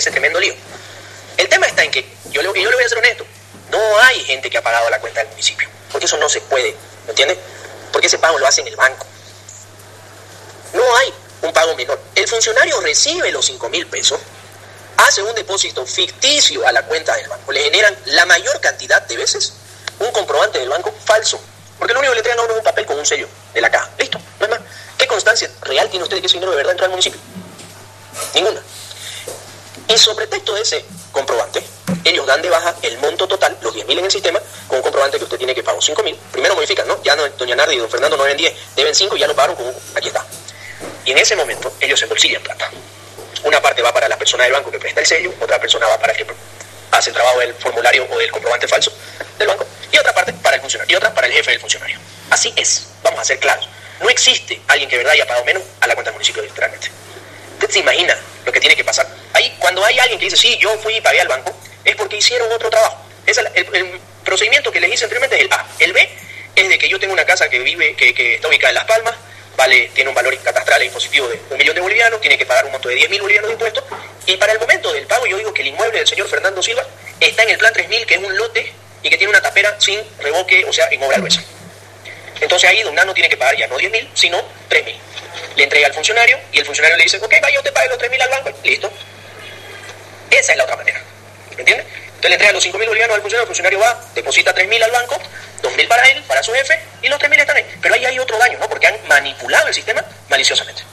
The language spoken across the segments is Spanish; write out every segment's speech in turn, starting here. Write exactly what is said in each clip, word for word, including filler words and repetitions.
ese tremendo lío. El tema está en que, yo le, yo le voy a ser honesto, no hay gente que ha pagado la cuenta del municipio, porque eso no se puede, ¿me entiendes? Porque ese pago lo hace en el banco. No hay un pago menor. El funcionario recibe los cinco mil pesos, hace un depósito ficticio a la cuenta del banco, le generan la mayor cantidad de veces un comprobante del banco falso, porque lo único que le entregan a uno es un papel con un sello de la caja. Listo, no es más. ¿Qué constancia real tiene usted de que ese dinero de verdad entró al municipio? Ninguna. Y sobre texto de ese comprobante, ellos dan de baja el monto total, los diez mil en el sistema, con un comprobante que usted tiene que pagar cinco mil. Primero modifican, ¿no? Ya no, doña Nardi y don Fernando no deben diez, deben cinco y ya lo pagaron con un... Aquí está. Y en ese momento ellos se embolsillan plata. Una parte va para la persona del banco que presta el sello, otra persona va para el que hace el trabajo del formulario o del comprobante falso del banco, y otra parte para el funcionario, y otra para el jefe del funcionario. Así es, vamos a ser claros. No existe alguien que de verdad haya pagado menos a la cuenta del municipio, literalmente. ¿Usted se imagina lo que tiene que pasar? Ahí, cuando hay alguien que dice, sí, yo fui y pagué al banco, es porque hicieron otro trabajo. Es el, el, el procedimiento que les hice anteriormente es el A. El B es de que yo tengo una casa que vive, que, que está ubicada en Las Palmas, vale, tiene un valor catastral e impositivo de un millón de bolivianos, tiene que pagar un monto de diez mil bolivianos de impuestos, y para el momento del pago yo digo que el inmueble del señor Fernando Silva está en el plan tres mil, que es un lote y que tiene una tapera sin revoque, o sea, en obra gruesa. Entonces ahí don Nano tiene que pagar ya no diez mil, sino tres mil. Le entrega al funcionario y el funcionario le dice, ok, vaya, usted pague los tres mil al banco, listo. Esa es la otra manera, ¿me entiende? Entonces le entrega los cinco mil bolivianos al funcionario, el funcionario va, deposita tres mil al banco, dos mil para él, para su jefe, y los tres mil están ahí. Pero ahí hay otro daño, ¿no? Porque han manipulado el sistema maliciosamente.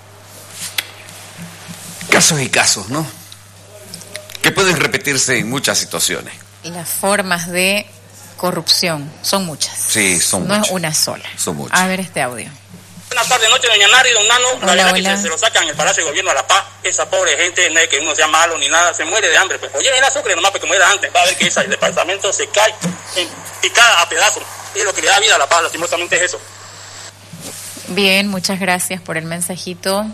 Casos y casos, ¿no? Que pueden repetirse en muchas situaciones. Y las formas de corrupción son muchas. Sí, son no muchas. No es una sola. Son muchas. A ver este audio. Buenas tardes, noche, doña Nari y don Nano. Hola, la verdad hola. que se, se lo sacan en el Palacio de Gobierno a La Paz. Esa pobre gente, no es que uno sea malo ni nada, se muere de hambre. Pues, oye, era Sucre nomás, porque como era antes, va a ver que ese departamento se cae en picada a pedazos. Es lo que le da vida a La Paz, lastimosamente es eso. Bien, muchas gracias por el mensajito.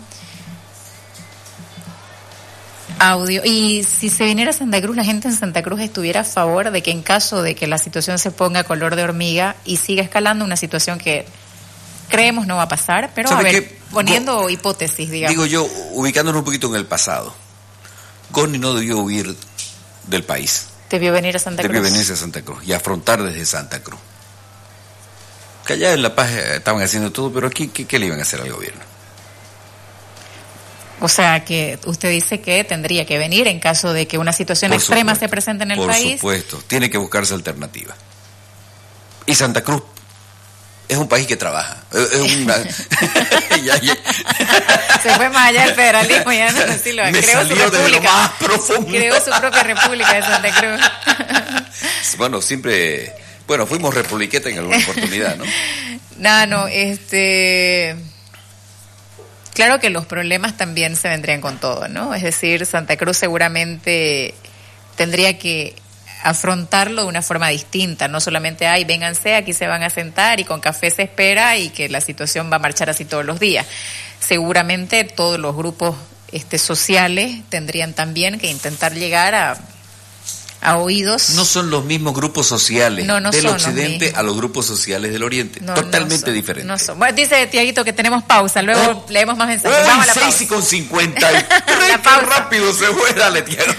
Audio. Y si se viniera a Santa Cruz, la gente en Santa Cruz estuviera a favor de que en caso de que la situación se ponga color de hormiga y siga escalando, una situación que creemos no va a pasar, pero a ver, qué? poniendo Go- hipótesis, digamos. Digo yo, ubicándonos un poquito en el pasado, Goni no debió huir del país. Debió venir a Santa Debió Cruz. venirse a Santa Cruz y afrontar desde Santa Cruz. Que allá en La Paz eh, estaban haciendo todo, pero aquí, ¿qué, qué le iban a hacer al gobierno? O sea, que usted dice que tendría que venir en caso de que una situación Por extrema supuesto, se presente en el por país. Por supuesto, tiene que buscarse alternativa. Y Santa Cruz es un país que trabaja. Es es una... ya, ya. Se fue más allá del federalismo, ya no sé si lo Me creó su salió de lo república. más profundo. Creó su propia república de Santa Cruz. Bueno, siempre... Bueno, fuimos republiqueta en alguna oportunidad, ¿no? No, no, este... Claro que los problemas también se vendrían con todo, ¿no? Es decir, Santa Cruz seguramente tendría que afrontarlo de una forma distinta, no solamente, ay, vénganse, aquí se van a sentar y con café se espera y que la situación va a marchar así todos los días. Seguramente todos los grupos este, sociales tendrían también que intentar llegar a, a oídos. No son los mismos grupos sociales No, no del son los occidente mismos. a los grupos sociales del oriente. No, Totalmente no son, diferentes. no son. Bueno, dice Tiaguito que tenemos pausa, luego Oh. leemos más mensajes. Uy, Vamos a la seis pausa. y con cincuenta. La ¡Qué pausa. rápido se fue! Dale, Tiago.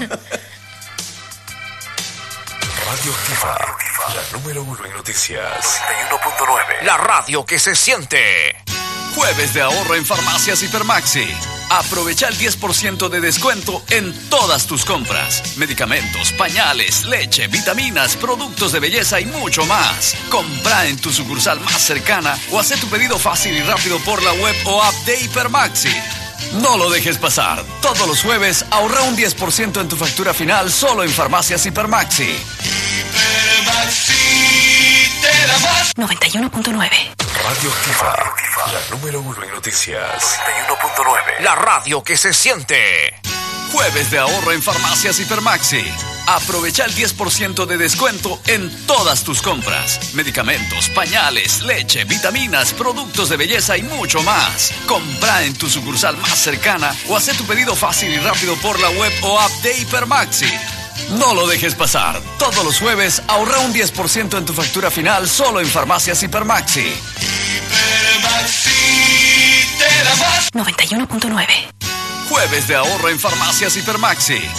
Radio Activa, la número uno en noticias. noventa y uno punto nueve. La radio que se siente. Jueves de ahorro en Farmacias Hipermaxi. Aprovecha el diez por ciento de descuento en todas tus compras. Medicamentos, pañales, leche, vitaminas, productos de belleza y mucho más. Compra en tu sucursal más cercana o haz tu pedido fácil y rápido por la web o app de Hipermaxi. No lo dejes pasar. Todos los jueves ahorra un diez por ciento en tu factura final solo en Farmacias Hipermaxi. Hipermaxi te da más. noventa y uno punto nueve. Radio Activa, la número uno en noticias. noventa y uno punto nueve. La radio que se siente. Jueves de ahorro en Farmacias Hipermaxi. Aprovecha el diez por ciento de descuento en todas tus compras. Medicamentos, pañales, leche, vitaminas, productos de belleza y mucho más. Compra en tu sucursal más cercana o haz tu pedido fácil y rápido por la web o app de Hipermaxi. No lo dejes pasar. Todos los jueves ahorra un diez por ciento en tu factura final solo en Farmacias Hipermaxi. Hipermaxi te da más. noventa y uno punto nueve. Jueves de ahorro en Farmacias Hipermaxi.